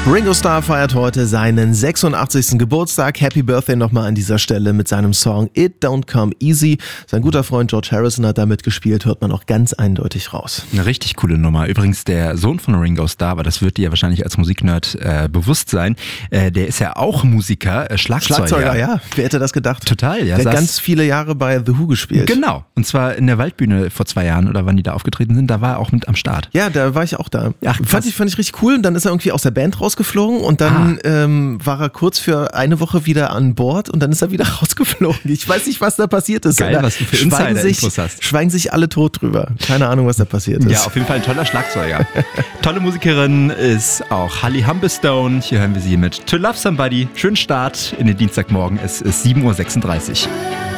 Ringo Starr feiert heute seinen 86. Geburtstag. Happy Birthday nochmal an dieser Stelle mit seinem Song It Don't Come Easy. Sein guter Freund George Harrison hat damit gespielt, hört man auch ganz eindeutig raus. Eine richtig coole Nummer. Übrigens der Sohn von Ringo Starr, aber das wird dir ja wahrscheinlich als Musiknerd bewusst sein, der ist ja auch Musiker, Schlagzeuger. Ja. Wer hätte das gedacht? Total, ja. Der hat ganz viele Jahre bei The Who gespielt. Genau. Und zwar in der Waldbühne vor 2 Jahren oder wann die da aufgetreten sind, da war er auch mit am Start. Ja, da war ich auch da. Ach, fand ich richtig cool. Und dann ist er irgendwie aus der Band rausgeflogen und dann war er kurz für eine Woche wieder an Bord und dann ist er wieder rausgeflogen. Ich weiß nicht, was da passiert ist. Geil, was du für Insider-Infos hast. Schweigen sich alle tot drüber. Keine Ahnung, was da passiert ist. Ja, auf jeden Fall ein toller Schlagzeuger. Tolle Musikerin ist auch Holly Humberstone. Hier hören wir sie mit To Love Somebody. Schönen Start in den Dienstagmorgen. Es ist 7:36 Uhr.